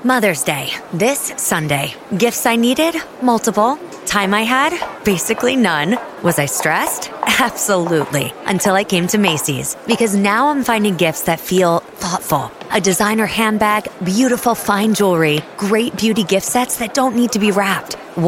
Mother's Day, this Sunday. Gifts I needed? Multiple. Time I had? Basically none. Was I stressed? Absolutely. Until I came to Macy's. Because now I'm finding gifts that feel thoughtful. A designer handbag, beautiful fine jewelry, great beauty gift sets that don't need to be wrapped.